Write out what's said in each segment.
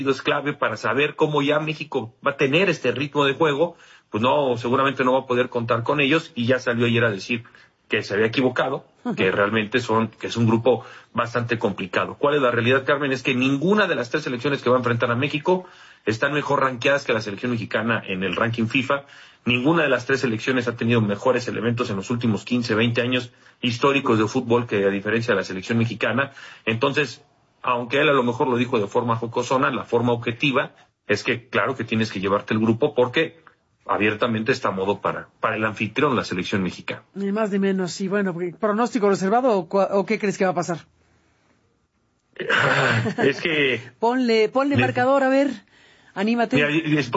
es clave para saber cómo ya México va a tener este ritmo de juego, pues no, seguramente no va a poder contar con ellos, y ya salió ayer a decir que se había equivocado, que realmente que es un grupo bastante complicado. ¿Cuál es la realidad, Carmen? Es que ninguna de las tres selecciones que va a enfrentar a México están mejor rankeadas que la selección mexicana en el ranking FIFA. Ninguna de las tres selecciones ha tenido mejores elementos en los últimos 15, 20 años históricos de fútbol, que a diferencia de la selección mexicana. Entonces, aunque él a lo mejor lo dijo de forma jocosona, la forma objetiva es que claro que tienes que llevarte el grupo, porque abiertamente está a modo para el anfitrión, la selección mexicana. Ni más ni menos. Y bueno, ¿pronóstico reservado o qué crees que va a pasar? Es que... Ponle marcador, a ver, anímate. Mira,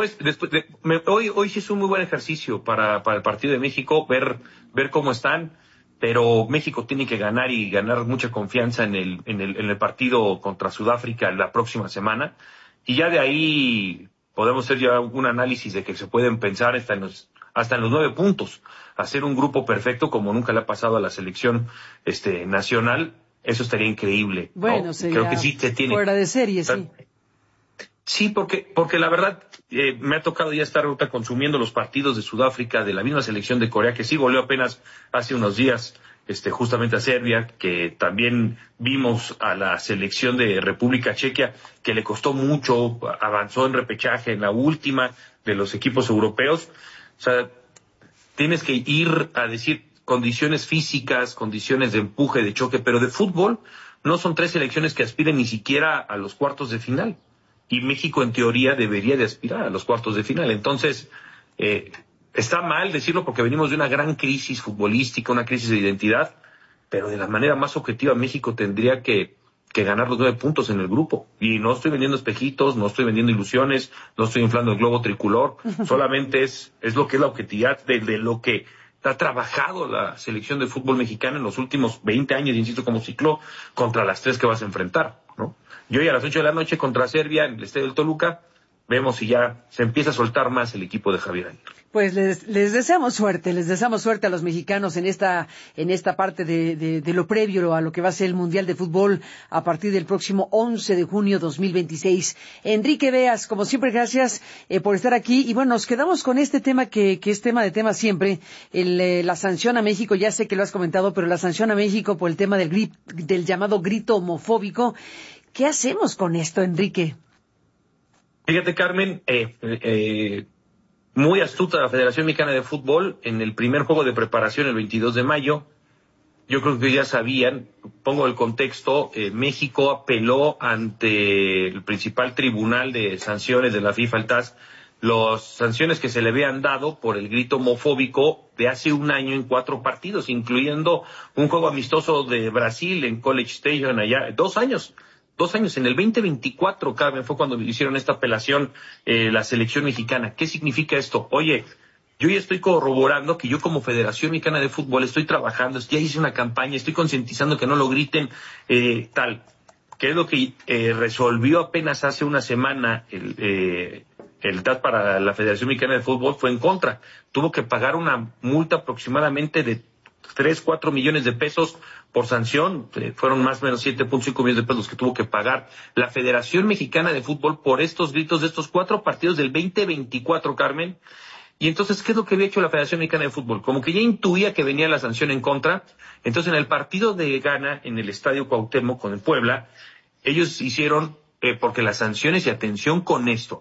hoy sí es un muy buen ejercicio para el partido de México, ver cómo están, pero México tiene que ganar y ganar mucha confianza en el partido contra Sudáfrica la próxima semana, y ya de ahí podemos hacer ya un análisis de que se pueden pensar hasta en los 9 puntos, hacer un grupo perfecto como nunca le ha pasado a la selección nacional. Eso estaría increíble, ¿no? Bueno, sería creo que sí se tiene fuera de serie, sí. Sí, porque la verdad me ha tocado ya estar ahorita consumiendo los partidos de Sudáfrica, de la misma selección de Corea, que sí goleó apenas hace unos días justamente a Serbia, que también vimos a la selección de República Checa, que le costó mucho, avanzó en repechaje en la última de los equipos europeos. O sea, tienes que ir a decir condiciones físicas, condiciones de empuje, de choque, pero de fútbol no son tres selecciones que aspiren ni siquiera a los cuartos de final. Y México, en teoría, debería de aspirar a los cuartos de final. Entonces, está mal decirlo porque venimos de una gran crisis futbolística, una crisis de identidad, pero de la manera más objetiva, México tendría que ganar los 9 puntos en el grupo. Y no estoy vendiendo espejitos, no estoy vendiendo ilusiones, no estoy inflando el globo tricolor, solamente es lo que es la objetividad de lo que ha trabajado la selección de fútbol mexicana en los últimos 20 años, insisto, como ciclo, contra las tres que vas a enfrentar, ¿no? Y hoy a las 8 de la noche contra Serbia en el Estadio del Toluca, vemos si ya se empieza a soltar más el equipo de Javier Aguirre. Pues les deseamos suerte a los mexicanos en esta parte de lo previo a lo que va a ser el Mundial de Fútbol a partir del próximo 11 de junio 2026. Enrique Beas, como siempre, gracias por estar aquí. Y bueno, nos quedamos con este tema que es tema de temas siempre, la sanción a México. Ya sé que lo has comentado, pero la sanción a México por el tema del llamado grito homofóbico. ¿Qué hacemos con esto, Enrique? Fíjate, Carmen, muy astuta la Federación Mexicana de Fútbol. En el primer juego de preparación, el 22 de mayo, yo creo que ya sabían, pongo el contexto, México apeló ante el principal tribunal de sanciones de la FIFA, el TAS, las sanciones que se le habían dado por el grito homofóbico de hace un año en 4 partidos, incluyendo un juego amistoso de Brasil en College Station allá, 2 años, en el 2024, Carmen, fue cuando hicieron esta apelación la selección mexicana. ¿Qué significa esto? Oye, yo ya estoy corroborando que yo como Federación Mexicana de Fútbol estoy trabajando, ya hice una campaña, estoy concientizando que no lo griten, tal. ¿Qué es lo que resolvió apenas hace una semana el TAS para la Federación Mexicana de Fútbol? Fue en contra. Tuvo que pagar una multa aproximadamente de 3-4 millones de pesos por sanción. Fueron más o menos 7.5 millones de pesos que tuvo que pagar la Federación Mexicana de Fútbol por estos gritos de estos 4 partidos del 2024, Carmen. Y entonces, ¿qué es lo que había hecho la Federación Mexicana de Fútbol? Como que ya intuía que venía la sanción en contra. Entonces, en el partido de Ghana, en el Estadio Cuauhtémoc con el Puebla, ellos hicieron, porque las sanciones, y atención con esto,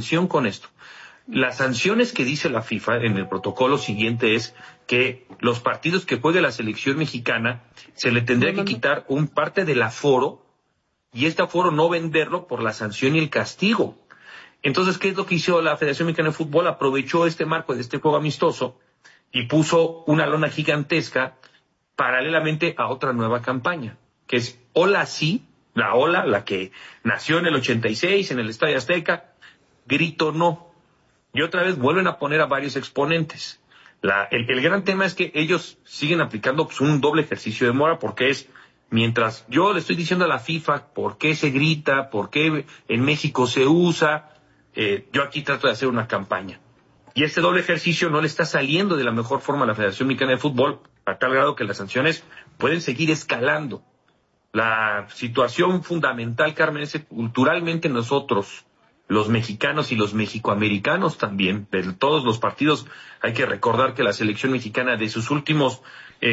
las sanciones que dice la FIFA en el protocolo siguiente es que los partidos que juegue la selección mexicana se le tendría que quitar un parte del aforo, y este aforo no venderlo por la sanción y el castigo. Entonces, ¿qué es lo que hizo la Federación Mexicana de Fútbol? Aprovechó este marco de este juego amistoso y puso una lona gigantesca paralelamente a otra nueva campaña, que es Hola Sí, la que nació en el 86 en el Estadio Azteca, Grito No. Y otra vez vuelven a poner a varios exponentes. El gran tema es que ellos siguen aplicando un doble ejercicio de mora, porque es, mientras yo le estoy diciendo a la FIFA por qué se grita, por qué en México se usa, yo aquí trato de hacer una campaña. Y este doble ejercicio no le está saliendo de la mejor forma a la Federación Mexicana de Fútbol, a tal grado que las sanciones pueden seguir escalando. La situación fundamental, Carmen, es que culturalmente nosotros, los mexicanos y los mexicoamericanos también. De todos los partidos, hay que recordar que la selección mexicana de sus últimos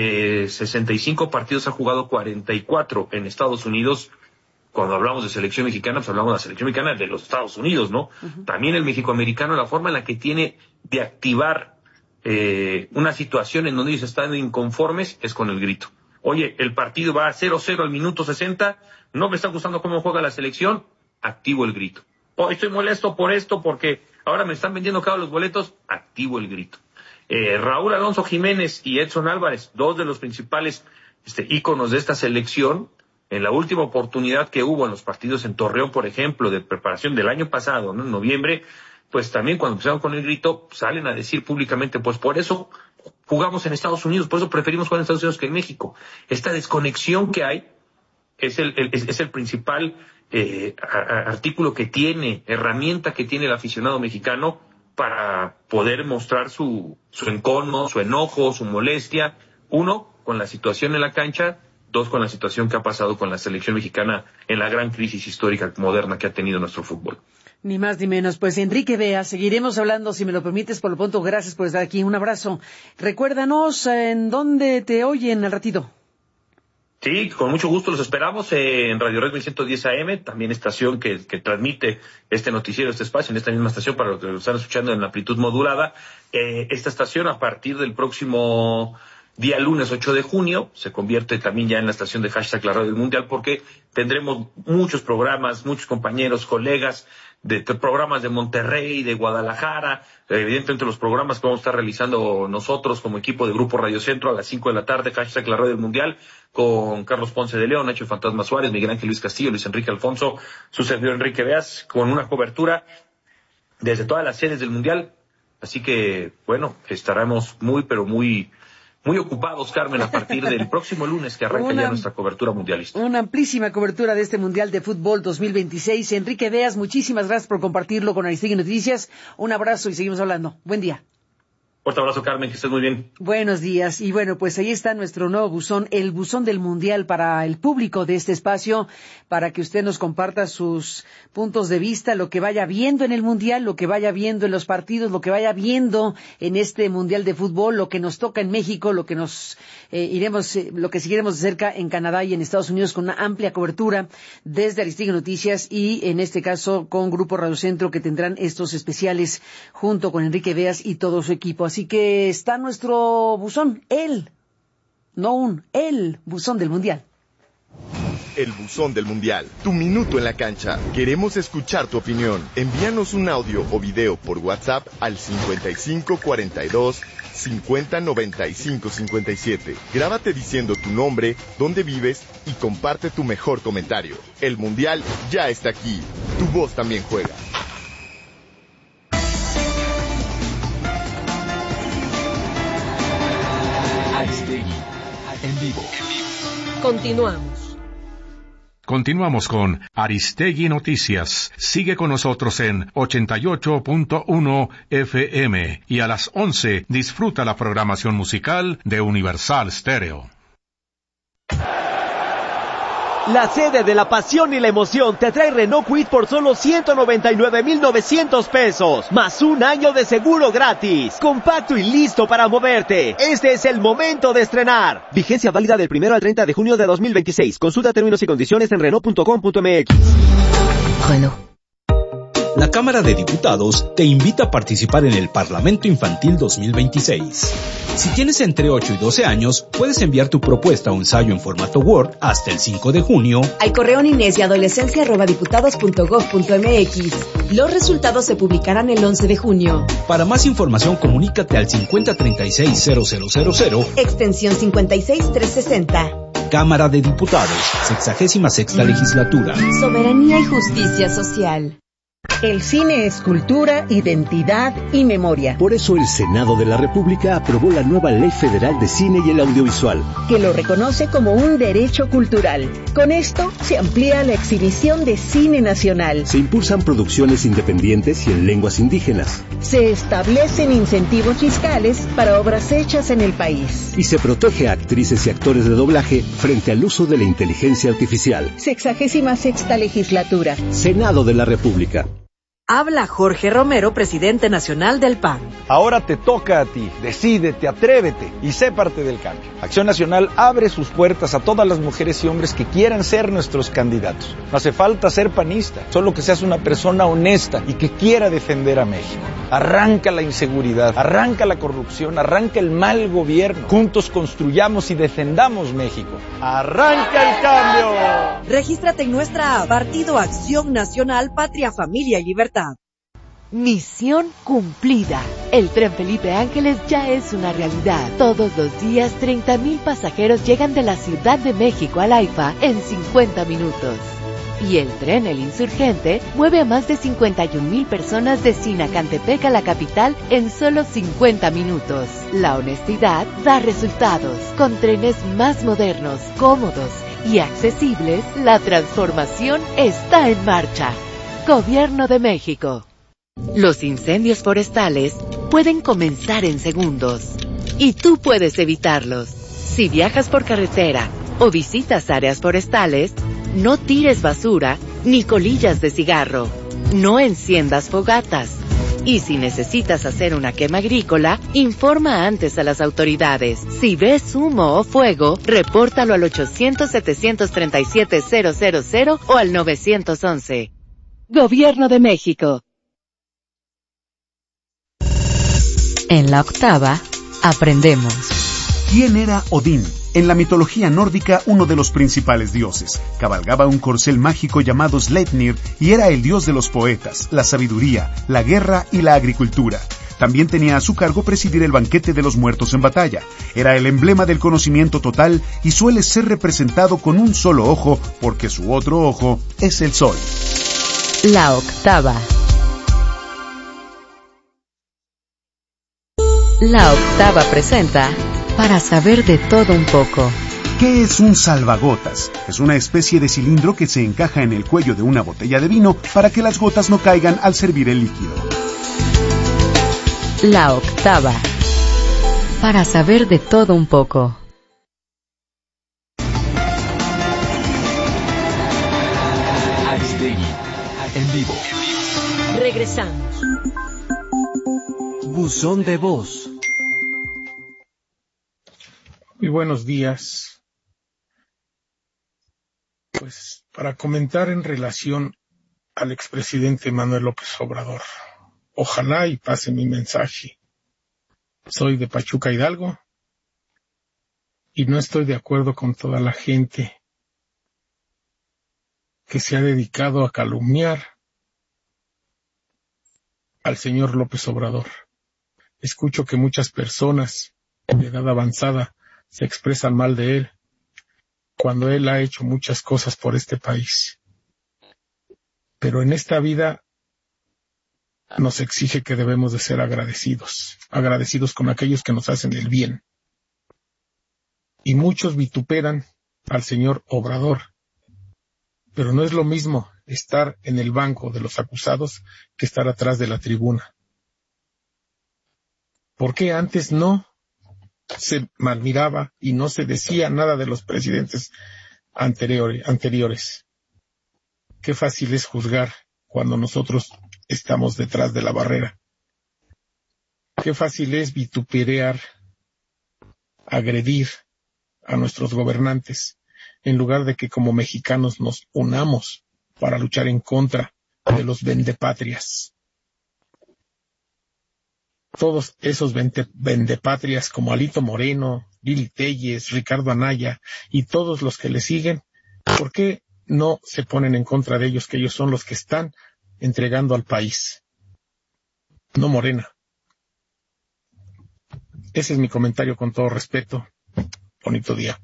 65 partidos ha jugado 44 en Estados Unidos. Cuando hablamos de selección mexicana, pues hablamos de la selección mexicana de los Estados Unidos, ¿no? Uh-huh. También el mexicoamericano, la forma en la que tiene de activar una situación en donde ellos están inconformes es con el grito. Oye, el partido va a 0-0 al minuto 60, no me está gustando cómo juega la selección, activo el grito. Oh, estoy molesto por esto porque ahora me están vendiendo caros los boletos, activo el grito. Raúl Alonso Jiménez y Edson Álvarez, dos de los principales íconos de esta selección, en la última oportunidad que hubo en los partidos en Torreón, por ejemplo, de preparación del año pasado, ¿no? En noviembre, pues también cuando empezaron con el grito, salen a decir públicamente, pues por eso jugamos en Estados Unidos, por eso preferimos jugar en Estados Unidos que en México. Esta desconexión que hay es el principal artículo que tiene, herramienta que tiene el aficionado mexicano para poder mostrar su encono, su enojo, su molestia. Uno, con la situación en la cancha. Dos, con la situación que ha pasado con la selección mexicana en la gran crisis histórica moderna que ha tenido nuestro fútbol. Ni más ni menos. Pues Enrique Bea, seguiremos hablando, si me lo permites, por lo pronto. Gracias por estar aquí. Un abrazo. Recuérdanos en dónde te oyen al ratito. Sí, con mucho gusto los esperamos en Radio Red 1110 AM, también estación que transmite este noticiero, este espacio, en esta misma estación para los que lo están escuchando en amplitud modulada. Esta estación, a partir del próximo día lunes 8 de junio, se convierte también ya en la estación de hashtag La Radio del Mundial, porque tendremos muchos programas, muchos compañeros, colegas de programas de Monterrey, de Guadalajara, evidentemente los programas que vamos a estar realizando nosotros como equipo de Grupo Radio Centro a las 5 de la tarde, hashtag La Radio del Mundial, con Carlos Ponce de León, Nacho el Fantasma Suárez, Miguel Ángel Luis Castillo, Luis Enrique Alfonso, su servidor Enrique Beas, con una cobertura desde todas las sedes del Mundial. Así que, bueno, estaremos muy ocupados, Carmen, a partir del próximo lunes que arranca ya nuestra cobertura mundialista. Una amplísima cobertura de este Mundial de Fútbol 2026. Enrique Beas, muchísimas gracias por compartirlo con Aristegui Noticias. Un abrazo y seguimos hablando. Buen día. Fuerte abrazo, Carmen, que estés muy bien. Buenos días. Y bueno, pues ahí está nuestro nuevo buzón, el buzón del Mundial para el público de este espacio, para que usted nos comparta sus puntos de vista, lo que vaya viendo en el Mundial, lo que vaya viendo en los partidos, lo que vaya viendo en este Mundial de Fútbol, lo que nos toca en México, lo que nos lo que seguiremos de cerca en Canadá y en Estados Unidos, con una amplia cobertura desde Aristegui Noticias y en este caso con Grupo Radio Centro, que tendrán estos especiales junto con Enrique Beas y todo su equipo. Así que está nuestro buzón, el buzón del Mundial. El buzón del Mundial, tu minuto en la cancha. Queremos escuchar tu opinión. Envíanos un audio o video por WhatsApp al 5542 50 95 57. Grábate diciendo tu nombre, dónde vives y comparte tu mejor comentario. El Mundial ya está aquí. Tu voz también juega. En vivo. Continuamos con Aristegui Noticias. Sigue con nosotros en 88.1 FM y a las 11 disfruta la programación musical de Universal Stereo. La sede de la pasión y la emoción te trae Renault Kwid por solo 199,900 pesos, más un año de seguro gratis. Compacto y listo para moverte. Este es el momento de estrenar. Vigencia válida del 1 al 30 de junio de 2026. Consulta términos y condiciones en Renault.com.mx. Renault. La Cámara de Diputados te invita a participar en el Parlamento Infantil 2026. Si tienes entre 8 y 12 años, puedes enviar tu propuesta o ensayo en formato Word hasta el 5 de junio al correo ninesyadolescencia@diputados.gov.mx. Los resultados se publicarán el 11 de junio. Para más información, comunícate al 5036-0000, extensión 56360. Cámara de Diputados, 66ª legislatura. Soberanía y justicia social. El cine es cultura, identidad y memoria. Por eso el Senado de la República aprobó la nueva Ley Federal de Cine y el Audiovisual, que lo reconoce como un derecho cultural. Con esto se amplía la exhibición de cine nacional. Se impulsan producciones independientes y en lenguas indígenas. Se establecen incentivos fiscales para obras hechas en el país. Y se protege a actrices y actores de doblaje frente al uso de la inteligencia artificial. 66ª legislatura. Senado de la República. Habla Jorge Romero, presidente nacional del PAN. Ahora te toca a ti. Decídete, atrévete y sé parte del cambio. Acción Nacional abre sus puertas a todas las mujeres y hombres que quieran ser nuestros candidatos. No hace falta ser panista, solo que seas una persona honesta y que quiera defender a México. Arranca la inseguridad, arranca la corrupción, arranca el mal gobierno. Juntos construyamos y defendamos México. ¡Arranca el cambio! Regístrate en nuestra app, Partido Acción Nacional, Patria, Familia y Libertad. Misión cumplida. El tren Felipe Ángeles ya es una realidad. Todos los días 30,000 pasajeros llegan de la Ciudad de México al AIFA en 50 minutos. Y el tren El Insurgente mueve a más de 51,000 personas de Sinacantepec a la capital en solo 50 minutos. La honestidad da resultados. Con trenes más modernos, cómodos y accesibles, la transformación está en marcha. Gobierno de México. Los incendios forestales pueden comenzar en segundos y tú puedes evitarlos. Si viajas por carretera o visitas áreas forestales, no tires basura ni colillas de cigarro. No enciendas fogatas. Y si necesitas hacer una quema agrícola, informa antes a las autoridades. Si ves humo o fuego, repórtalo al 800-737-000 o al 911. Gobierno de México. En la octava, aprendemos. ¿Quién era Odín? En la mitología nórdica, uno de los principales dioses. Cabalgaba un corcel mágico llamado Sleipnir y era el dios de los poetas, la sabiduría, la guerra y la agricultura. También tenía a su cargo presidir el banquete de los muertos en batalla. Era el emblema del conocimiento total y suele ser representado con un solo ojo porque su otro ojo es el sol. La octava. La octava presenta Para saber de todo un poco. ¿Qué es un salvagotas? Es una especie de cilindro que se encaja en el cuello de una botella de vino para que las gotas no caigan al servir el líquido. La octava. Para saber de todo un poco. Aristegui, en vivo. Regresamos. Buzón de voz. Muy buenos días. Pues para comentar en relación al expresidente Manuel López Obrador. Ojalá y pase mi mensaje. Soy de Pachuca, Hidalgo, y no estoy de acuerdo con toda la gente que se ha dedicado a calumniar al señor López Obrador. Escucho que muchas personas de edad avanzada se expresan mal de él, cuando él ha hecho muchas cosas por este país. Pero en esta vida nos exige que debemos de ser agradecidos con aquellos que nos hacen el bien. Y muchos vituperan al señor Obrador, pero no es lo mismo estar en el banco de los acusados que estar atrás de la tribuna. ¿Por qué antes no se malmiraba y no se decía nada de los presidentes anteriores? Qué fácil es juzgar cuando nosotros estamos detrás de la barrera. Qué fácil es vituperar, agredir a nuestros gobernantes, en lugar de que como mexicanos nos unamos para luchar en contra de los vendepatrias. Todos esos vendepatrias como Alito Moreno, Lili Téllez, Ricardo Anaya y todos los que le siguen, ¿por qué no se ponen en contra de ellos, que ellos son los que están entregando al país? No Morena. Ese es mi comentario con todo respeto. Bonito día.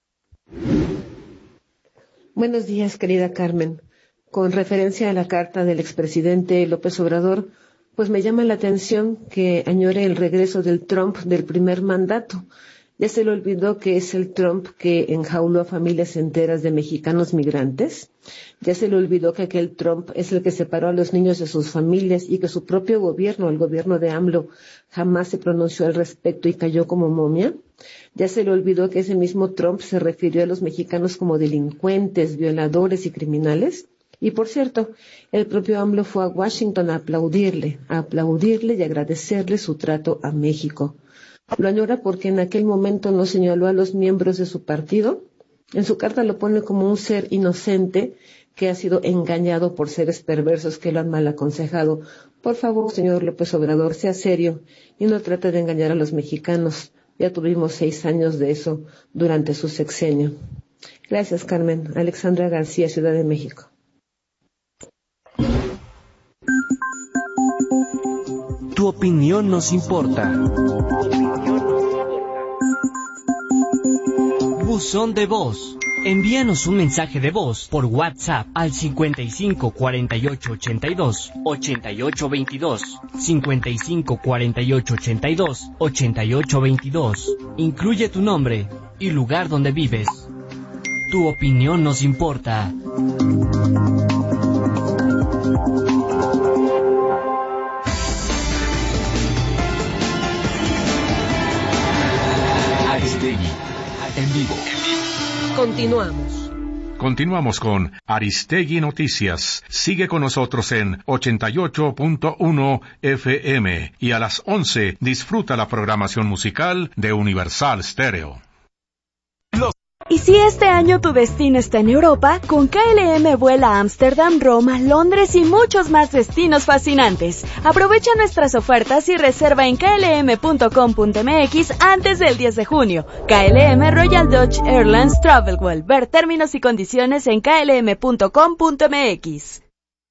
Buenos días, querida Carmen. Con referencia a la carta del expresidente López Obrador, pues me llama la atención que añore el regreso del Trump del primer mandato. Ya se le olvidó que es el Trump que enjauló a familias enteras de mexicanos migrantes. Ya se le olvidó que aquel Trump es el que separó a los niños de sus familias y que su propio gobierno, el gobierno de AMLO, jamás se pronunció al respecto y cayó como momia. Ya se le olvidó que ese mismo Trump se refirió a los mexicanos como delincuentes, violadores y criminales. Y por cierto, el propio AMLO fue a Washington a aplaudirle y agradecerle su trato a México. Lo añora porque en aquel momento no señaló a los miembros de su partido. En su carta lo pone como un ser inocente que ha sido engañado por seres perversos que lo han mal aconsejado. Por favor, señor López Obrador, sea serio y no trate de engañar a los mexicanos. Ya tuvimos 6 años de eso durante su sexenio. Gracias, Carmen. Alexandra García, Ciudad de México. Tu opinión nos importa. Buzón de voz. Envíanos un mensaje de voz por WhatsApp al 55 48 82 88 22, 55 48 82 88 22. Incluye tu nombre y lugar donde vives. Tu opinión nos importa. Aristegui, en vivo. Continuamos. Continuamos con Aristegui Noticias. Sigue con nosotros en 88.1 FM y a las 11 disfruta la programación musical de Universal Stereo. Y si este año tu destino está en Europa, con KLM vuela a Ámsterdam, Roma, Londres y muchos más destinos fascinantes. Aprovecha nuestras ofertas y reserva en klm.com.mx antes del 10 de junio. KLM Royal Dutch Airlines Travelwell. Ver términos y condiciones en klm.com.mx.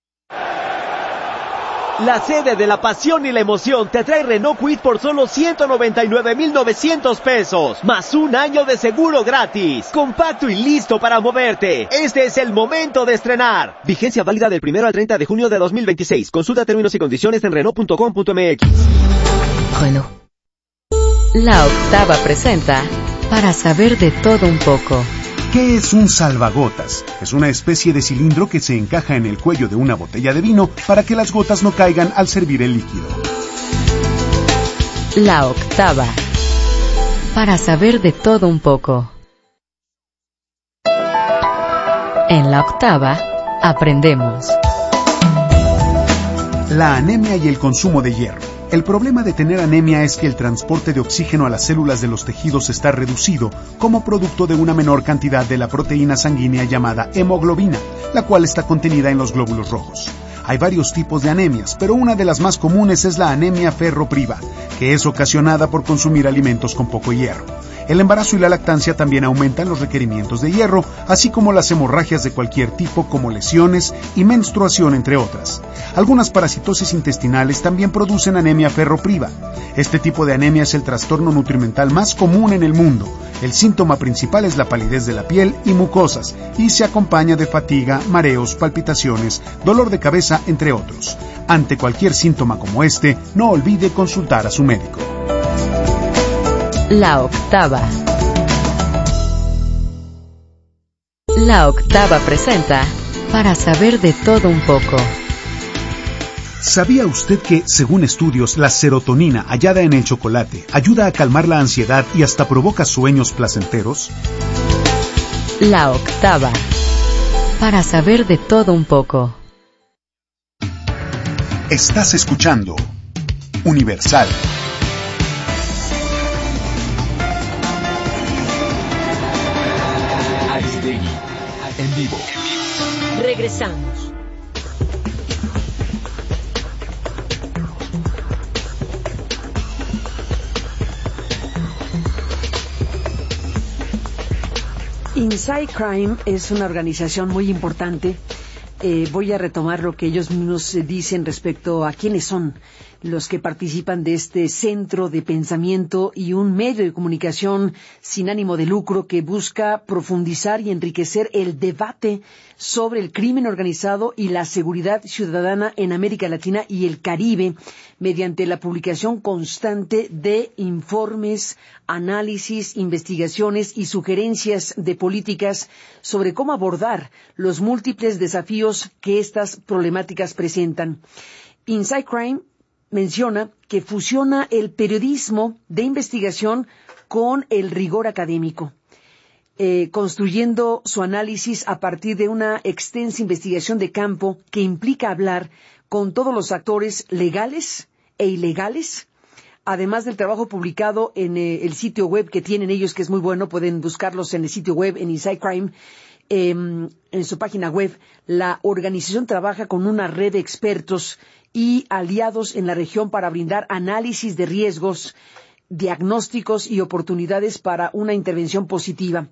La sede de la pasión y la emoción te trae Renault Kwid por solo 199,900 pesos, más un año de seguro gratis. Compacto y listo para moverte. Este es el momento de estrenar. Vigencia válida del 1 al 30 de junio de 2026. Consulta términos y condiciones en Renault.com.mx. Renault. La Octava presenta Para saber de todo un poco. ¿Qué es un salvagotas? Es una especie de cilindro que se encaja en el cuello de una botella de vino para que las gotas no caigan al servir el líquido. La Octava. Para saber de todo un poco. En La Octava, aprendemos. La anemia y el consumo de hierro. El problema de tener anemia es que el transporte de oxígeno a las células de los tejidos está reducido como producto de una menor cantidad de la proteína sanguínea llamada hemoglobina, la cual está contenida en los glóbulos rojos. Hay varios tipos de anemias, pero una de las más comunes es la anemia ferropriva, que es ocasionada por consumir alimentos con poco hierro. El embarazo y la lactancia también aumentan los requerimientos de hierro, así como las hemorragias de cualquier tipo como lesiones y menstruación, entre otras. Algunas parasitosis intestinales también producen anemia ferropriva. Este tipo de anemia es el trastorno nutrimental más común en el mundo. El síntoma principal es la palidez de la piel y mucosas, y se acompaña de fatiga, mareos, palpitaciones, dolor de cabeza, entre otros. Ante cualquier síntoma como este, no olvide consultar a su médico. La Octava. La Octava presenta Para saber de todo un poco. ¿Sabía usted que, según estudios, la serotonina hallada en el chocolate ayuda a calmar la ansiedad y hasta provoca sueños placenteros? La Octava. Para saber de todo un poco. Estás escuchando Universal. Aristegui, en vivo. Regresamos. Inside Crime es una organización muy importante. Voy a retomar lo que ellos mismos dicen respecto a quiénes son los que participan de este centro de pensamiento y un medio de comunicación sin ánimo de lucro que busca profundizar y enriquecer el debate sobre el crimen organizado y la seguridad ciudadana en América Latina y el Caribe mediante la publicación constante de informes, análisis, investigaciones y sugerencias de políticas sobre cómo abordar los múltiples desafíos que estas problemáticas presentan. Inside Crime menciona que fusiona el periodismo de investigación con el rigor académico. construyendo su análisis a partir de una extensa investigación de campo que implica hablar con todos los actores legales e ilegales, además del trabajo publicado en el sitio web que tienen ellos, que es muy bueno. Pueden buscarlos en el sitio web, en Inside Crime, en su página web. La organización trabaja con una red de expertos y aliados en la región para brindar análisis de riesgos, diagnósticos y oportunidades para una intervención positiva.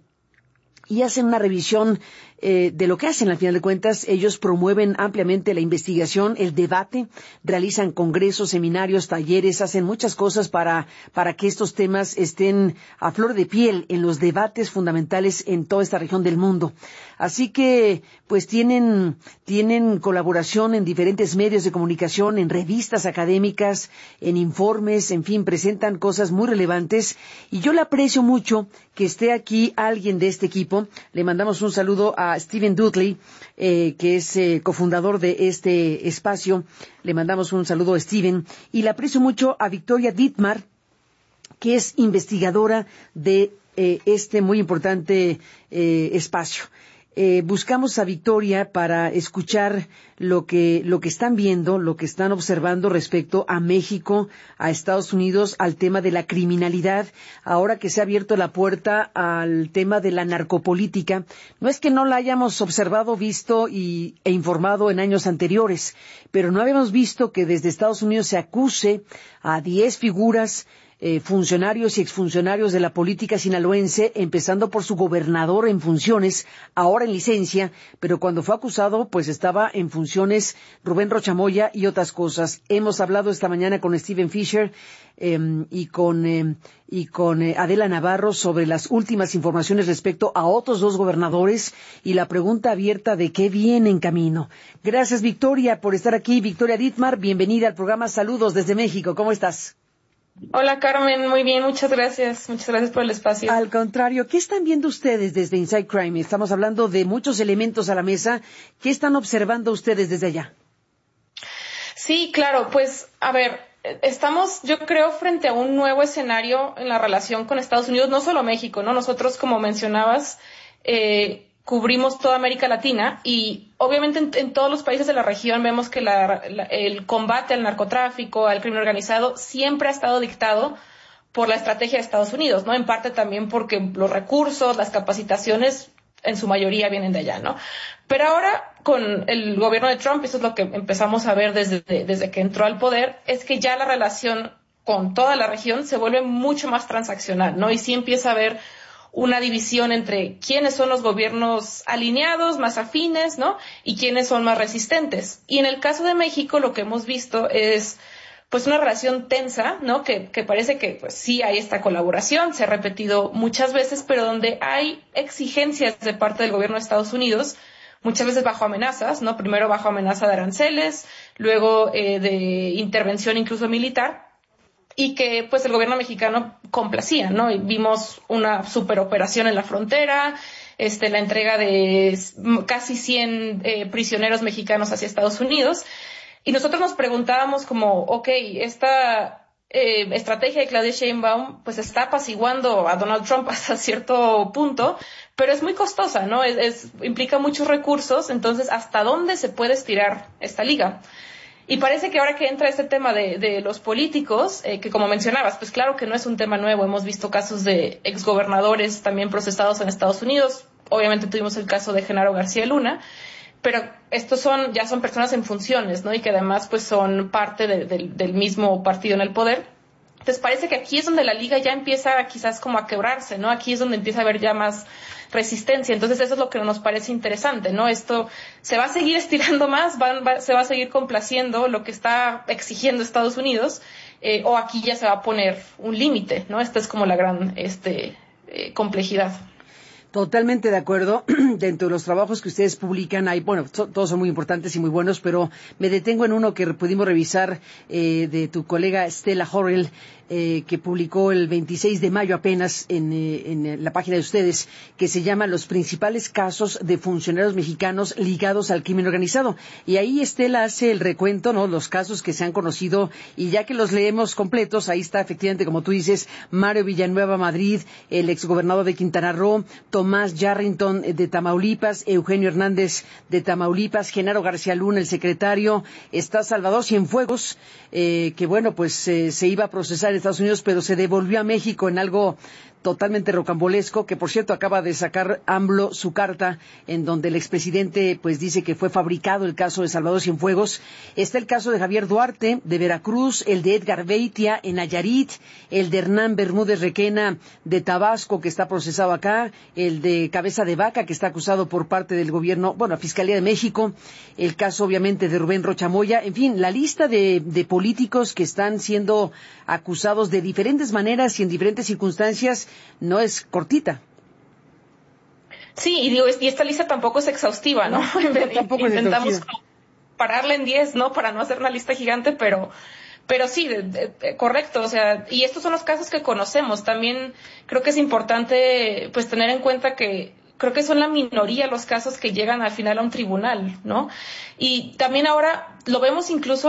Y hacen una revisión de lo que hacen. Al final de cuentas, ellos promueven ampliamente la investigación, el debate, realizan congresos, seminarios, talleres, hacen muchas cosas para que estos temas estén a flor de piel en los debates fundamentales en toda esta región del mundo. Así que, pues tienen colaboración en diferentes medios de comunicación, en revistas académicas, en informes, en fin, presentan cosas muy relevantes. Y yo le aprecio mucho que esté aquí alguien de este equipo. Le mandamos un saludo a Steven Dudley, que es cofundador de este espacio. Le mandamos un saludo a Steven. Y le aprecio mucho a Victoria Dittmar, que es investigadora de este muy importante espacio. Buscamos a Victoria para escuchar lo que están viendo, lo que están observando respecto a México, a Estados Unidos, al tema de la criminalidad, ahora que se ha abierto la puerta al tema de la narcopolítica. No es que no la hayamos observado, visto e informado en años anteriores, pero no habíamos visto que desde Estados Unidos se acuse a 10 figuras, funcionarios y exfuncionarios de la política sinaloense, empezando por su gobernador en funciones, ahora en licencia, pero cuando fue acusado, pues estaba en funciones Rubén Rocha Moya y otras cosas. Hemos hablado esta mañana con Steven Fisher y con Adela Navarro sobre las últimas informaciones respecto a otros 2 gobernadores y la pregunta abierta de qué viene en camino. Gracias, Victoria, por estar aquí. Victoria Dittmar, bienvenida al programa. Saludos desde México. ¿Cómo estás? Hola, Carmen, muy bien, muchas gracias por el espacio. Al contrario, ¿qué están viendo ustedes desde Inside Crime? Estamos hablando de muchos elementos a la mesa. ¿Qué están observando ustedes desde allá? Sí, claro, pues, a ver, estamos, yo creo, frente a un nuevo escenario en la relación con Estados Unidos, no solo México, ¿no? Nosotros, como mencionabas, cubrimos toda América Latina y obviamente en todos los países de la región vemos que el combate al narcotráfico, al crimen organizado, siempre ha estado dictado por la estrategia de Estados Unidos, ¿no? En parte también porque los recursos, las capacitaciones, en su mayoría vienen de allá, ¿no? Pero ahora, con el gobierno de Trump, eso es lo que empezamos a ver desde que entró al poder, es que ya la relación con toda la región se vuelve mucho más transaccional, ¿no? Y sí empieza a haber una división entre quiénes son los gobiernos alineados, más afines, ¿no? Y quiénes son más resistentes. Y en el caso de México lo que hemos visto es pues una relación tensa, ¿no? Que parece que pues sí hay esta colaboración, se ha repetido muchas veces, pero donde hay exigencias de parte del gobierno de Estados Unidos, muchas veces bajo amenazas, ¿no? Primero bajo amenaza de aranceles, luego de intervención incluso militar, y que pues el gobierno mexicano complacía, ¿no? Y vimos una superoperación en la frontera, la entrega de casi 100 prisioneros mexicanos hacia Estados Unidos, y nosotros nos preguntábamos como, esta estrategia de Claudia Sheinbaum pues está apaciguando a Donald Trump hasta cierto punto, pero es muy costosa, ¿no? Implica muchos recursos, entonces ¿hasta dónde se puede estirar esta liga? Y parece que ahora que entra este tema de los políticos, que como mencionabas, pues claro que no es un tema nuevo. Hemos visto casos de exgobernadores también procesados en Estados Unidos. Obviamente tuvimos el caso de Genaro García Luna, pero estos ya son personas en funciones, ¿no? Y que además pues son parte del mismo partido en el poder. Entonces parece que aquí es donde la liga ya empieza quizás como a quebrarse, ¿no? Aquí es donde empieza a haber ya más resistencia. Entonces eso es lo que nos parece interesante, ¿no? Esto se va a seguir estirando más, se va a seguir complaciendo lo que está exigiendo Estados Unidos, o aquí ya se va a poner un límite, ¿no? Esta es como la gran complejidad. Totalmente de acuerdo. Dentro de los trabajos que ustedes publican hay, todos son muy importantes y muy buenos, pero me detengo en uno que pudimos revisar de tu colega Stella Horrell, que publicó el 26 de mayo apenas en la página de ustedes, que se llama Los principales casos de funcionarios mexicanos ligados al crimen organizado. Y ahí Estela hace el recuento, ¿no? Los casos que se han conocido, y ya que los leemos completos, ahí está efectivamente, como tú dices, Mario Villanueva Madrid, el exgobernador de Quintana Roo, Tomás Yarrington de Tamaulipas, Eugenio Hernández de Tamaulipas, Genaro García Luna, el secretario, está Salvador Cienfuegos, que bueno, pues se iba a procesar en Estados Unidos, pero se devolvió a México en algo totalmente rocambolesco, que por cierto acaba de sacar AMLO su carta en donde el expresidente pues dice que fue fabricado el caso de Salvador Cienfuegos. Está el caso de Javier Duarte de Veracruz, el de Edgar Beitia en Nayarit, el de Hernán Bermúdez Requena de Tabasco, que está procesado acá, el de Cabeza de Vaca, que está acusado por parte del gobierno, bueno, la Fiscalía de México, el caso obviamente de Rubén Rocha Moya, en fin, la lista de políticos que están siendo acusados de diferentes maneras y en diferentes circunstancias no es cortita. Sí, y esta lista tampoco es exhaustiva, ¿no? Tampoco intentamos pararla en 10, ¿no? Para no hacer una lista gigante, pero sí, correcto, o sea, y estos son los casos que conocemos. También creo que es importante, pues, tener en cuenta que creo que son la minoría los casos que llegan al final a un tribunal, ¿no? Y también ahora lo vemos incluso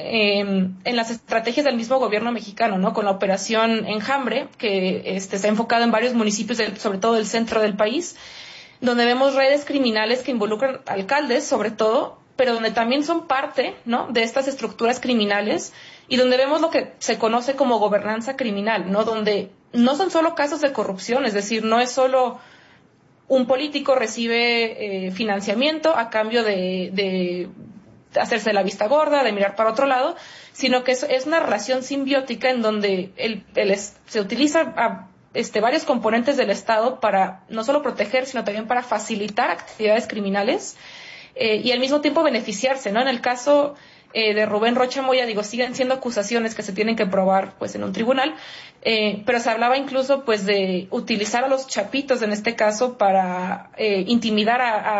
en las estrategias del mismo gobierno mexicano, ¿no? Con la operación Enjambre, que se ha enfocado en varios municipios, sobre todo del centro del país, donde vemos redes criminales que involucran alcaldes, sobre todo, pero donde también son parte, ¿no? De estas estructuras criminales y donde vemos lo que se conoce como gobernanza criminal, ¿no? Donde no son solo casos de corrupción, es decir, no es solo un político recibe financiamiento a cambio de hacerse la vista gorda, de mirar para otro lado, sino que es una relación simbiótica en donde se utiliza a varios componentes del Estado para no solo proteger, sino también para facilitar actividades criminales y al mismo tiempo beneficiarse, ¿no? En el caso de Rubén Rocha Moya, siguen siendo acusaciones que se tienen que probar pues en un tribunal, pero se hablaba incluso pues de utilizar a los chapitos en este caso para intimidar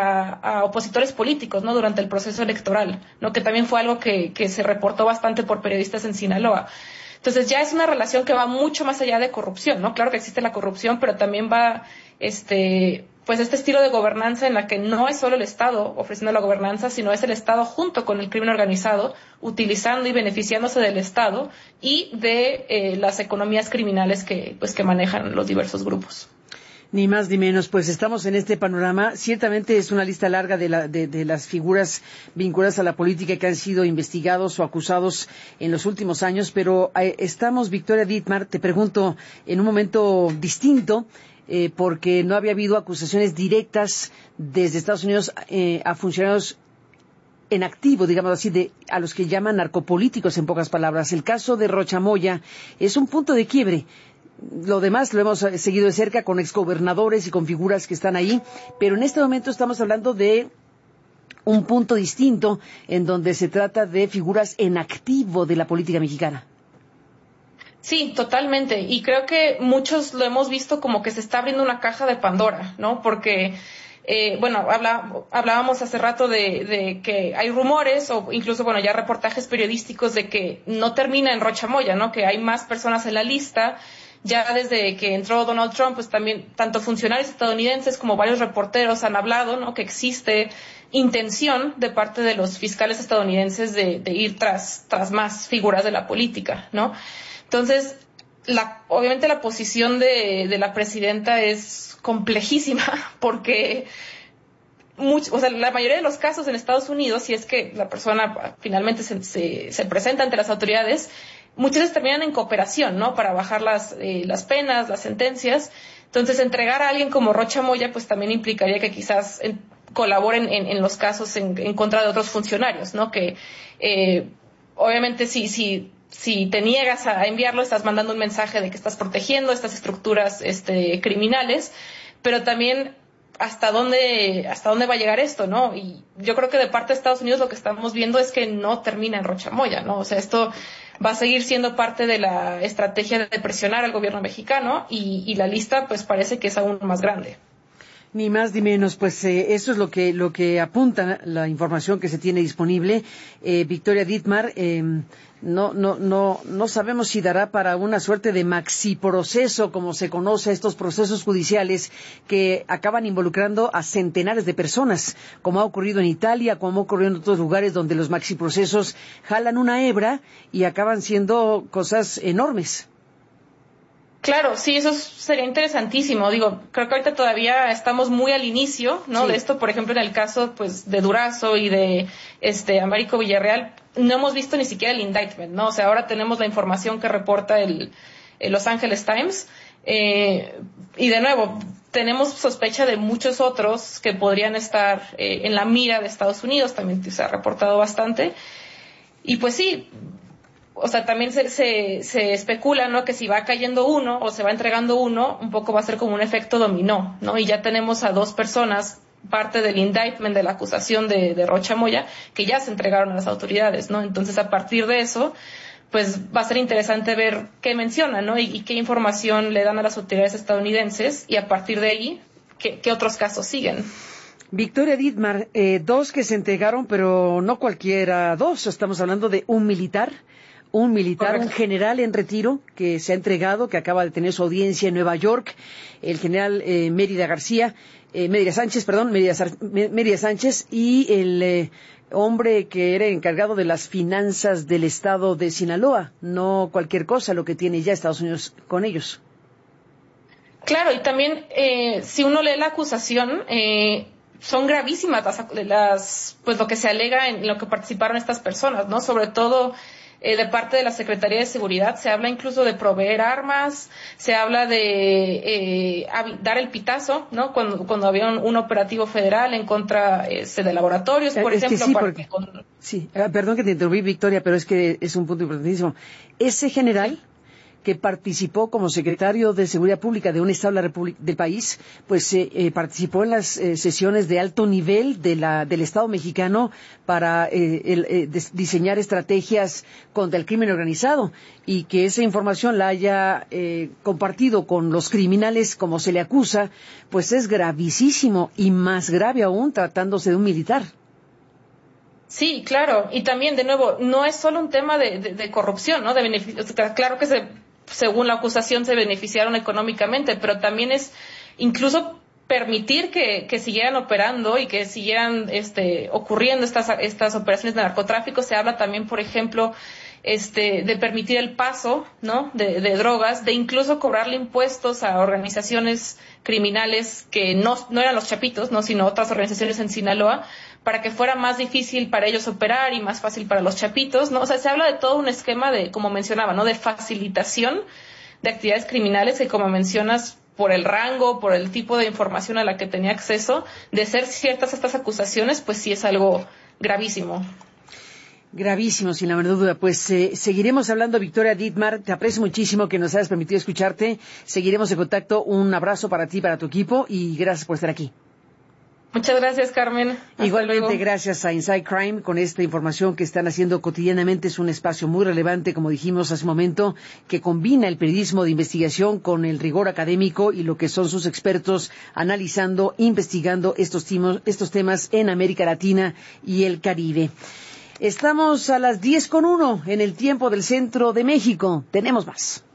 a opositores políticos, ¿no? Durante el proceso electoral, ¿no? Que también fue algo que se reportó bastante por periodistas en Sinaloa. Entonces ya es una relación que va mucho más allá de corrupción, ¿no? Claro que existe la corrupción, pero también va pues este estilo de gobernanza en la que no es solo el Estado ofreciendo la gobernanza, sino es el Estado junto con el crimen organizado, utilizando y beneficiándose del Estado y de las economías criminales que manejan los diversos grupos. Ni más ni menos, pues estamos en este panorama. Ciertamente es una lista larga de las figuras vinculadas a la política que han sido investigados o acusados en los últimos años, pero estamos, Victoria Dittmar, te pregunto, en un momento distinto, porque no había habido acusaciones directas desde Estados Unidos a funcionarios en activo, digamos así, a los que llaman narcopolíticos, en pocas palabras. El caso de Rocha Moya es un punto de quiebre. Lo demás lo hemos seguido de cerca con exgobernadores y con figuras que están ahí, pero en este momento estamos hablando de un punto distinto en donde se trata de figuras en activo de la política mexicana. Sí, totalmente. Y creo que muchos lo hemos visto como que se está abriendo una caja de Pandora, ¿no? Porque, hablábamos hace rato de que hay rumores o incluso, ya reportajes periodísticos de que no termina en Rocha Moya, ¿no? Que hay más personas en la lista. Ya desde que entró Donald Trump, pues también tanto funcionarios estadounidenses como varios reporteros han hablado, ¿no? Que existe intención de parte de los fiscales estadounidenses de ir tras más figuras de la política, ¿no? Entonces, obviamente la posición de la presidenta es complejísima porque la mayoría de los casos en Estados Unidos, si es que la persona finalmente se presenta ante las autoridades, muchas veces terminan en cooperación, ¿no? Para bajar las penas, las sentencias. Entonces, entregar a alguien como Rocha Moya, pues también implicaría que quizás colaboren en los casos en contra de otros funcionarios, ¿no? Que obviamente si te niegas a enviarlo, estás mandando un mensaje de que estás protegiendo estas estructuras criminales, pero también hasta dónde va a llegar esto, ¿no? Y yo creo que de parte de Estados Unidos lo que estamos viendo es que no termina en Rocha Moya, ¿no? O sea, esto va a seguir siendo parte de la estrategia de presionar al gobierno mexicano y la lista pues parece que es aún más grande. Ni más ni menos, pues eso es lo que apunta la información que se tiene disponible. Victoria Dittmar, no sabemos si dará para una suerte de maxiproceso, como se conoce estos procesos judiciales que acaban involucrando a centenares de personas, como ha ocurrido en Italia, como ha ocurrido en otros lugares donde los maxiprocesos jalan una hebra y acaban siendo cosas enormes. Claro, sí, eso sería interesantísimo. Digo, creo que ahorita todavía estamos muy al inicio, ¿no? Sí. De esto, por ejemplo, en el caso, pues, de Durazo y de, Américo Villarreal, no hemos visto ni siquiera el indictment, ¿no? O sea, ahora tenemos la información que reporta el Los Angeles Times, y de nuevo, tenemos sospecha de muchos otros que podrían estar, en la mira de Estados Unidos, también se ha reportado bastante. Y pues sí, o sea, también se especula, ¿no? Que si va cayendo uno o se va entregando uno, un poco va a ser como un efecto dominó, ¿no? Y ya tenemos a 2 personas, parte del indictment de la acusación de Rocha Moya, que ya se entregaron a las autoridades, ¿no? Entonces, a partir de eso, pues va a ser interesante ver qué mencionan, ¿no? Y qué información le dan a las autoridades estadounidenses, y a partir de ahí, qué otros casos siguen. Victoria Dittmar, 2 que se entregaron, pero no cualquiera 2, estamos hablando de un militar, correcto, un general en retiro que se ha entregado, que acaba de tener su audiencia en Nueva York, el general Mérida Sánchez, y el hombre que era encargado de las finanzas del estado de Sinaloa. No cualquier cosa lo que tiene ya Estados Unidos con ellos. Claro, y también si uno lee la acusación, son gravísimas pues lo que se alega en lo que participaron estas personas, ¿no? Sobre todo de parte de la Secretaría de Seguridad se habla incluso de proveer armas, se habla de dar el pitazo, ¿no? Cuando había un operativo federal en contra de laboratorios, por ejemplo. Perdón que te interrumpí, Victoria, pero es que es un punto importantísimo. Ese general que participó como secretario de Seguridad Pública de un estado del país, pues participó en las sesiones de alto nivel del Estado mexicano para diseñar estrategias contra el crimen organizado, y que esa información la haya compartido con los criminales como se le acusa, pues es gravísimo, y más grave aún tratándose de un militar. Sí, claro, y también, de nuevo, no es solo un tema de corrupción, ¿no? Claro que según la acusación se beneficiaron económicamente, pero también es incluso permitir que siguieran operando y que siguieran ocurriendo estas operaciones de narcotráfico. Se habla también, por ejemplo, de permitir el paso, ¿no? de drogas, de incluso cobrarle impuestos a organizaciones criminales que no eran los Chapitos, ¿no? Sino otras organizaciones en Sinaloa, para que fuera más difícil para ellos operar y más fácil para los Chapitos, ¿no? O sea, se habla de todo un esquema de, como mencionaba, ¿no? De facilitación de actividades criminales que, como mencionas, por el rango, por el tipo de información a la que tenía acceso, de ser ciertas estas acusaciones, pues sí es algo gravísimo. Gravísimo, sin la menor duda. Pues seguiremos hablando, Victoria Dittmar. Te aprecio muchísimo que nos hayas permitido escucharte. Seguiremos en contacto. Un abrazo para ti y para tu equipo, y gracias por estar aquí. Muchas gracias, Carmen. Hasta Igualmente, luego. Gracias a Inside Crime con esta información que están haciendo cotidianamente. Es un espacio muy relevante, como dijimos hace un momento, que combina el periodismo de investigación con el rigor académico y lo que son sus expertos analizando, investigando estos temas en América Latina y el Caribe. Estamos a las 10:01 en el tiempo del centro de México. Tenemos más.